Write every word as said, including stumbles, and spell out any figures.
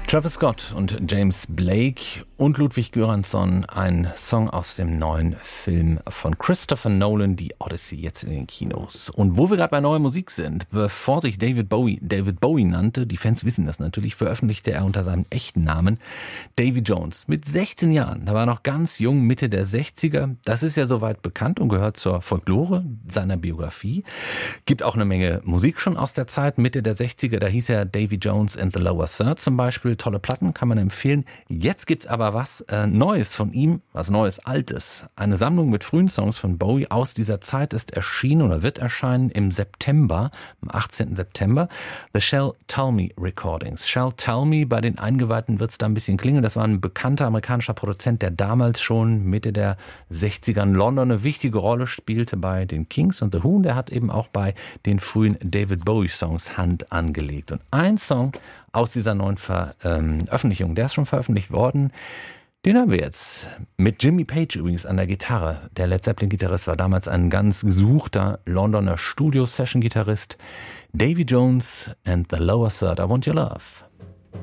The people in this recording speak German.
Travis Scott und James Blake und Ludwig Göransson, ein Song aus dem neuen Film von Christopher Nolan, die Odyssey, jetzt in den Kinos. Und wo wir gerade bei neuer Musik sind, bevor sich David Bowie David Bowie nannte, die Fans wissen das natürlich, veröffentlichte er unter seinem echten Namen Davy Jones mit sechzehn Jahren. Da war er noch ganz jung, Mitte der sechziger. Das ist ja soweit bekannt und gehört zur Folklore seiner Biografie. Gibt auch eine Menge Musik schon aus der Zeit, Mitte der sechziger. Da hieß er Davy Jones and the Lower Third zum Beispiel. Tolle Platten, kann man empfehlen. Jetzt gibt's aber was äh, Neues von ihm, was Neues, Altes. Eine Sammlung mit frühen Songs von Bowie aus dieser Zeit ist erschienen oder wird erscheinen im September, am achtzehnten September. The Shall Tell Me Recordings. Shall Tell Me, bei den Eingeweihten wird's da ein bisschen klingeln. Das war ein bekannter amerikanischer Produzent, der damals schon Mitte der sechziger in London eine wichtige Rolle spielte bei den Kings und The Who. Der hat eben auch bei den frühen David Bowie Songs Hand angelegt. Und ein Song aus dieser neuen Veröffentlichung, der ist schon veröffentlicht worden, den haben wir jetzt mit Jimmy Page übrigens an der Gitarre. Der Led Zeppelin-Gitarrist war damals ein ganz gesuchter Londoner Studio-Session-Gitarrist. Davy Jones and the Lower Third, I Want Your Love.